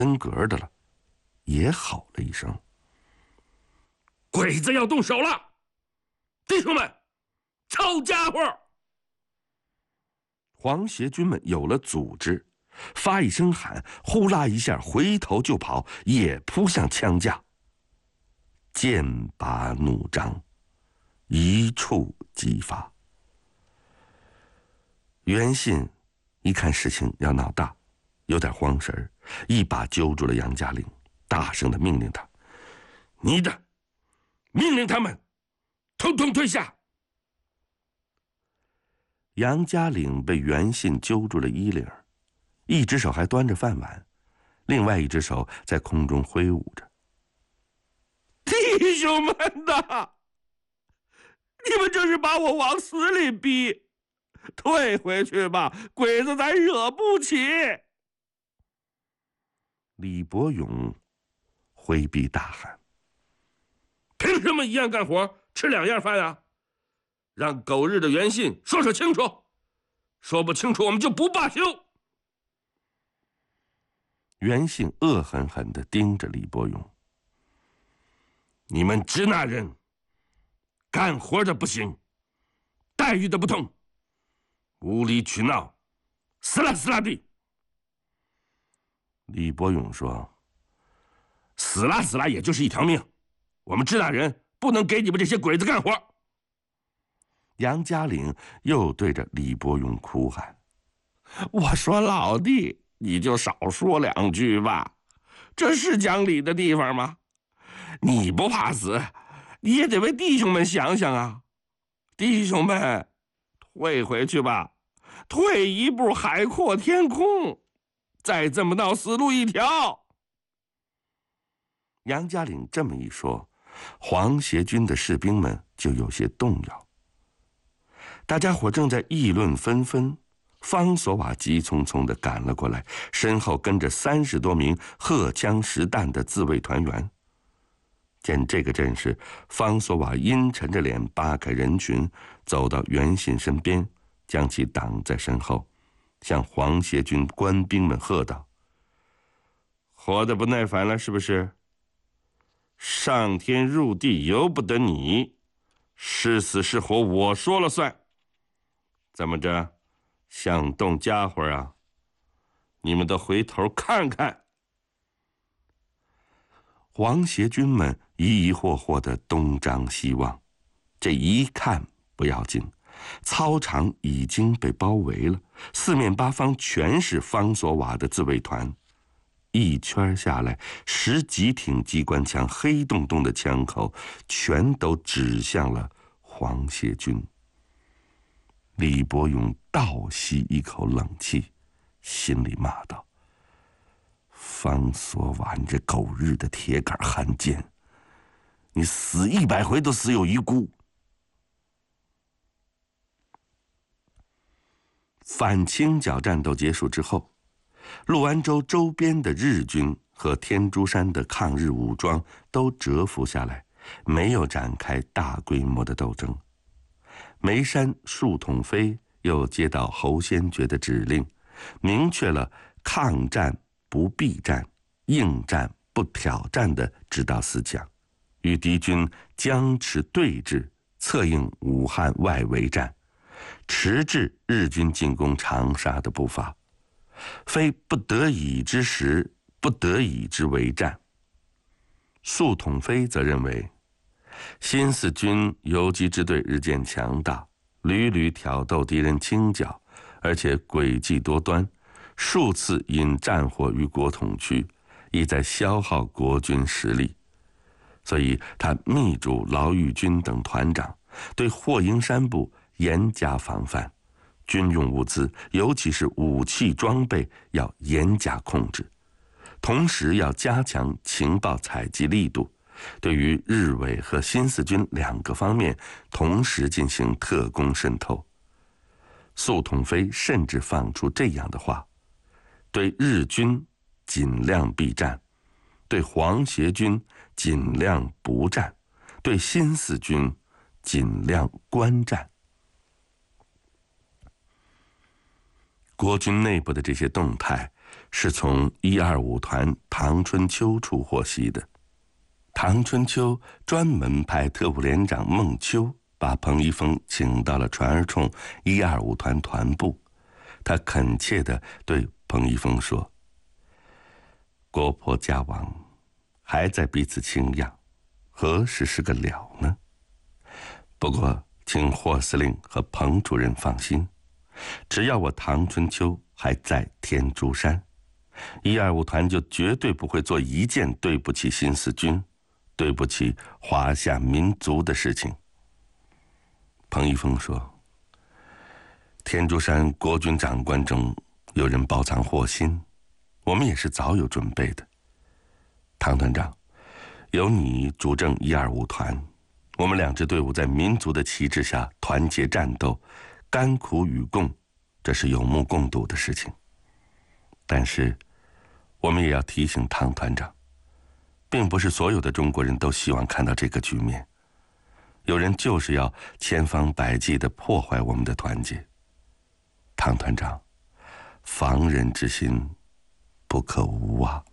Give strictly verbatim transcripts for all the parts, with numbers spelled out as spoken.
跟格的了，也吼了一声：“ 鬼子要动手了！弟兄们，抄家伙！” 皇协军们有了组织，发一声喊，呼啦一下回头就跑，也扑向枪架。剑拔弩张，一触即发。袁信一看事情要闹大，有点慌神儿，一把揪住了杨家岭，大声地命令他：“ 你的，命令他们，统统退下！” 杨家岭被袁信揪住了衣领，一只手还端着饭碗，另外一只手在空中挥舞着。 “弟兄们呐，你们这是把我往死里逼！退回去吧，鬼子咱惹不起！” 李伯勇挥臂大喊：“ 凭什么一样干活吃两样饭啊？让狗日的袁信说说清楚，说不清楚我们就不罢休！” 袁信恶狠狠地盯着李伯勇：“ 你们支那人干活的不行，待遇的不同，无理取闹，死啦死啦的！” 李伯勇说：“ 死啦死啦也就是一条命，我们支那人不能给你们这些鬼子干活。” 杨家岭又对着李伯勇哭喊：“ 我说老弟，你就少说两句吧，这是讲理的地方吗？你不怕死，你也得为弟兄们想想啊！弟兄们，退回去吧，退一步海阔天空，再这么闹死路一条。” 杨家岭这么一说，皇协军的士兵们就有些动摇。大家伙正在议论纷纷，方索瓦急匆匆地赶了过来，身后跟着三十多名荷枪实弹的自卫团员。见这个阵势，方索瓦阴沉着脸扒开人群，走到袁信身边，将其挡在身后，向皇协军官兵们喝道：“ 活得不耐烦了是不是？上天入地由不得你，是死是活我说了算。怎么着，想动家伙啊？你们都回头看看！” 皇协军们疑疑惑惑地东张西望，这一看不要紧，操场已经被包围了，四面八方全是方索瓦的自卫团。一圈下来，十几挺机关枪黑洞洞的枪口全都指向了皇协军。李伯勇倒吸一口冷气，心里骂道：“方索瓦，你这狗日的铁杆汉奸，你死一百回都死有余辜！”反清剿战斗结束之后，陆安州周边的日军和天竺山的抗日武装都蛰伏下来，没有展开大规模的斗争。眉山树统飞又接到侯先觉的指令，明确了抗战不避战、应战不挑战的指导思想，与敌军僵持对峙，策应武汉外围战，迟滞日军进攻长沙的步伐，非不得已之时，不得已之为战。粟统飞则认为，新四军游击支队日渐强大，屡屡挑逗敌人清剿，而且诡计多端，数次引战火于国统区，意在消耗国军实力。所以他密嘱劳玉军等团长，对霍英山部严加防范，军用物资，尤其是武器装备要严加控制，同时要加强情报采集力度，对于日伪和新四军两个方面同时进行特工渗透。粟统飞甚至放出这样的话：对日军尽量避战，对皇协军尽量不战，对新四军尽量观战。国军内部的这些动态是从一二五团唐春秋处获悉的。唐春秋专门派特务连长孟秋把彭一峰请到了传儿冲一二五团团部，他恳切地对彭一峰说：“国破家亡，还在彼此倾轧，何时是个了呢？不过，请霍司令和彭主任放心，只要我唐春秋还在天竺山，一二五团就绝对不会做一件对不起新四军、对不起华夏民族的事情。”彭一峰说：“天竺山国军长官中有人包藏祸心，我们也是早有准备的。唐团长，由你主政一二五团，我们两支队伍在民族的旗帜下团结战斗，甘苦与共，这是有目共睹的事情。但是，我们也要提醒唐团长，并不是所有的中国人都希望看到这个局面。有人就是要千方百计地破坏我们的团结。唐团长，防人之心不可无啊。”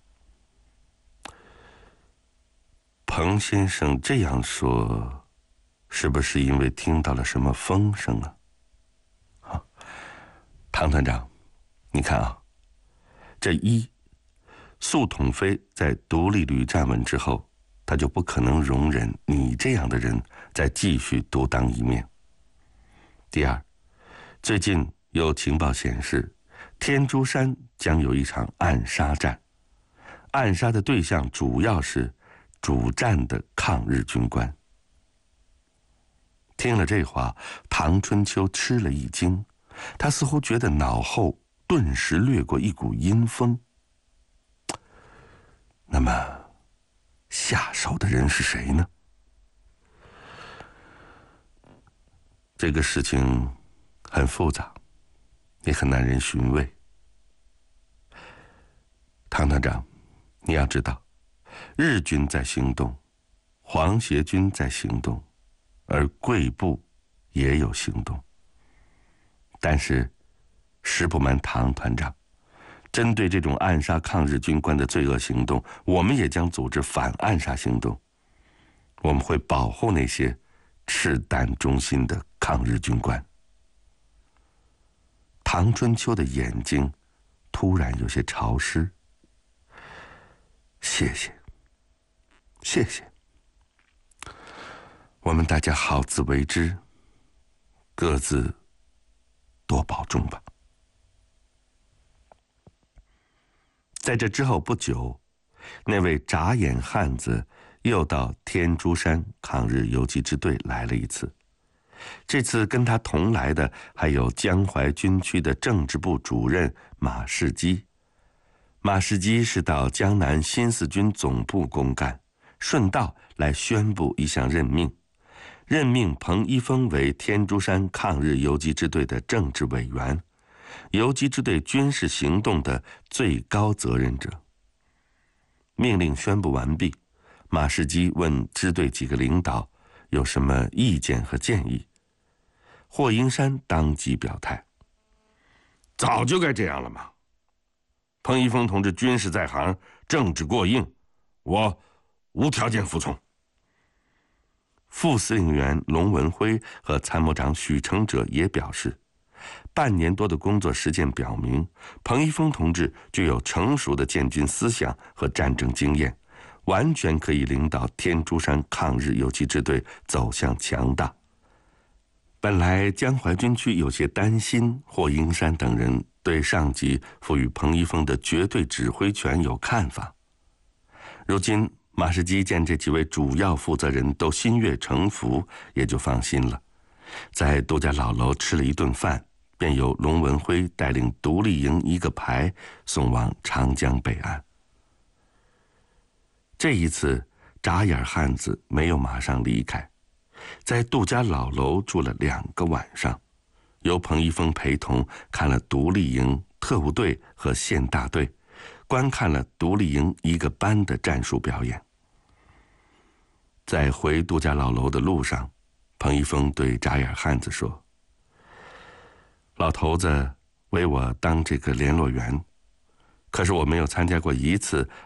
彭先生这样说，是不是因为听到了什么风声啊？啊，唐团长，你看啊，这一，苏统飞在独立旅站稳之后，他就不可能容忍你这样的人再继续独当一面。第二，最近有情报显示，天竺山将有一场暗杀战，暗杀的对象主要是主战的抗日军官。听了这话，唐春秋吃了一惊，他似乎觉得脑后顿时掠过一股阴风。那么，下手的人是谁呢？这个事情很复杂，也很耐人寻味。唐团长，你要知道，日军在行动，皇协军在行动，而贵部也有行动。但是，实不瞒唐团长，针对这种暗杀抗日军官的罪恶行动，我们也将组织反暗杀行动。我们会保护那些赤胆忠心的抗日军官。唐春秋的眼睛突然有些潮湿。谢谢，谢谢。我们大家好自为之，各自多保重吧。在这之后不久，那位眨眼汉子又到天竺山抗日游击支队来了一次。这次跟他同来的还有江淮军区的政治部主任马士基。马士基是到江南新四军总部公干，顺道来宣布一项任命，任命彭一峰为天竺山抗日游击支队的政治委员，游击支队军事行动的最高责任者。命令宣布完毕，马士基问支队几个领导有什么意见和建议。霍英山当即表态：“ 早就该这样了嘛！彭一峰同志军事在行，政治过硬，我无条件服从。” 副司令员龙文辉和参谋长许承哲也表示，半年多的工作实践表明，彭一峰同志具有成熟的建军思想和战争经验，完全可以领导天竺山抗日游击支队走向强大。本来江淮军区有些担心霍英山等人对上级赋予彭一峰的绝对指挥权有看法，如今马士基见这几位主要负责人都心悦诚服，也就放心了。在杜家老楼吃了一顿饭，便由龙文辉带领独立营一个排送往长江北岸。这一次，眨眼汉子没有马上离开，在杜家老楼住了两个晚上，由彭一峰陪同看了独立营、特务队和县大队，观看了独立营一个班的战术表演。在回杜家老楼的路上，彭一峰对眨眼汉子说：“老头子为我当这个联络员， 可是我没有参加过一次